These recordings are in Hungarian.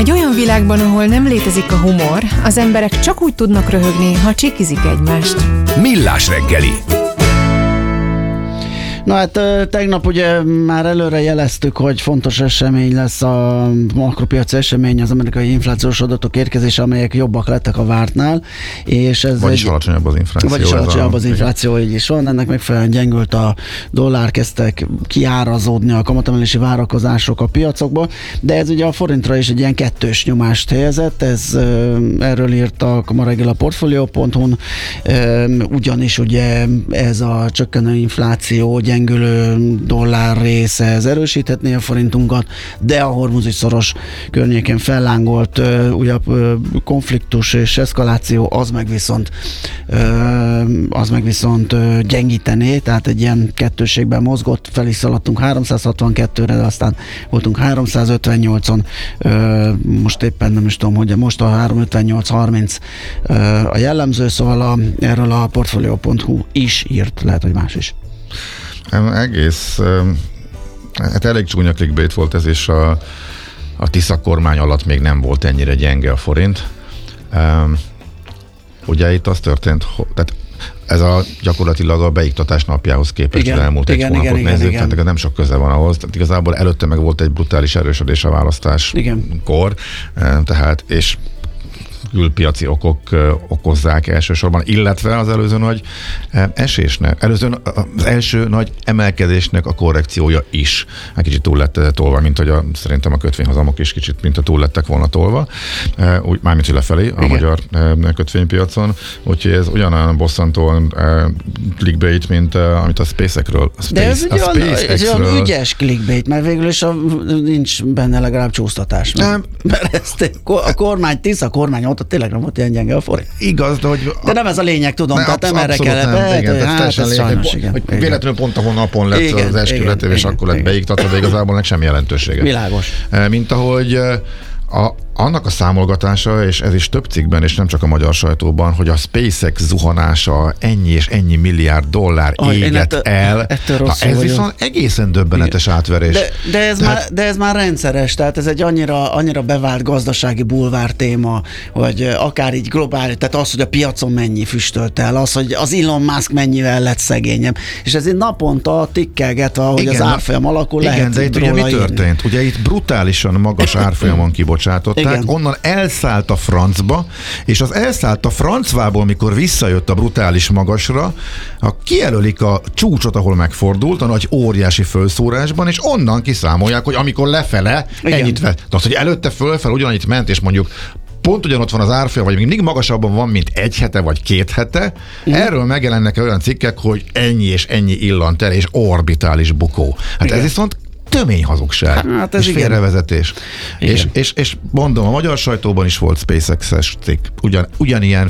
Egy olyan világban, ahol nem létezik a humor, az emberek csak úgy tudnak röhögni, ha csikizik egymást. Millás reggeli. Na hát tegnap ugye már előre jeleztük, hogy fontos esemény lesz a makropiaci esemény, az amerikai inflációs adatok érkezése, amelyek jobbak lettek a vártnál. És ez vagyis alacsonyabb az infláció. Vagyis alacsonyabb az infláció, így is van. Ennek megfelelően gyengült a dollár, kezdtek kiárazódni a kamatemelési várakozások a piacokból, de ez ugye a forintra is egy ilyen kettős nyomást helyezett. Erről írtak ma reggel a Portfolio.hu-n, ugyanis ugye ez a csökkenő infláció, gyengülő dollár része, ez erősíthetné a forintunkat, de a hormuzi szoros környéken fellángolt újabb konfliktus és eszkaláció, az meg viszont gyengítené, tehát egy ilyen kettőségben mozgott, fel is szaladtunk 362-re, de aztán voltunk 358-on, most éppen nem is tudom, hogy most a 358-30 a jellemző, szóval erről a Portfolio.hu is írt, lehet, hogy más is. Egész, hát elég csúnya clickbait volt ez, és a Tisza kormány alatt még nem volt ennyire gyenge a forint. Ugye itt az történt, tehát ez gyakorlatilag a beiktatás napjához képest az elmúlt egy hónapot nézzük, tehát nem sok köze van ahhoz, tehát igazából előtte meg volt egy brutális erősödés a választáskor, tehát és külpiaci okok okozzák elsősorban, illetve az előző nagy esésnek, az első nagy emelkedésnek a korrekciója is. Egy kicsit túl lett tolva, mint hogy szerintem a kötvényhozamok is kicsit, mint a túl lettek volna tolva, mármint hogy lefelé a magyar kötvénypiacon, úgyhogy ez ugyanolyan bosszantó clickbait, mint amit a SpaceX-ről. De ez egy olyan ügyes clickbait, mert végül is nincs benne legalább csúsztatás. Mert ezt a kormány, Tisza kormány ott tényleg nem volt ilyen gyenge a forint. Igaz, de nem ez a lényeg, tudom, tehát nem erre kellett. Véletlenül pont a napon lett az esküvőletév, és akkor lett beiktatva, de igazából nek semmi jelentősége. Világos. Mint ahogy annak a számolgatása, és ez is több cikkben, és nem csak a magyar sajtóban, hogy a SpaceX zuhanása ennyi és ennyi milliárd dollár égett el. Ez viszont egészen döbbenetes átverés. De ez már rendszeres, tehát ez egy annyira bevált gazdasági bulvár téma, hogy akár így globális, tehát az, hogy a piacon mennyi füstölt el, az, hogy az Elon Musk mennyivel lett szegényebb, és ez így naponta tikkelgetve, ahogy az árfolyam alakul, lehet. Igen, de itt ugye mi történt? Ugye itt brutálisan magas árfolyamon kibocsátották, onnan elszállt a francba, és az elszállt a francvából, mikor visszajött a brutális magasra, kijelölik a csúcsot, ahol megfordult, a nagy óriási fölszórásban, és onnan kiszámolják, hogy amikor lefele, ennyit vett. Tehát, hogy előtte fölfel ugyanannyit ment, és mondjuk pont ugyanott van az árfolyam, vagy mindig magasabban van, mint egy hete vagy 2 hete. Erről megjelennek olyan cikkek, hogy ennyi és ennyi illant el, és orbitális bukó. Hát ez viszont tömény hazugság, hát és félrevezetés. És mondom, a magyar sajtóban is volt SpaceX-es cikk, ugyanilyen,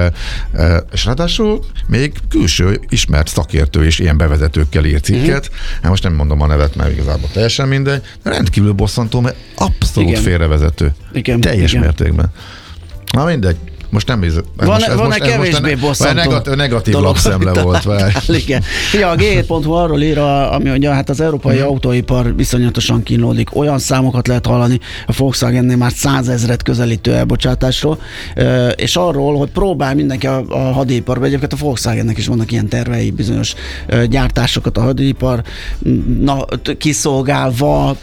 és ráadásul még külső ismert szakértő is ilyen bevezetőkkel ír cikket. Hát most nem mondom a nevet, mert igazából teljesen mindegy, de rendkívül bosszantó, mert abszolút félrevezető. Teljes mértékben. Na mindegy. Most nem van-e kevésbé bosszantó negatív lapszemle volt. Igen. Ja, a G7.hu arról ír, ami mondja, hát az európai autóipar viszonyatosan kínlódik. Olyan számokat lehet hallani a Volkswagennél már 100 000 közelítő elbocsátásról, és arról, hogy próbál mindenki a hadiiparban, egyébként a Volkswagennek is vannak ilyen tervei, bizonyos gyártásokat a hadipar kiszolgálva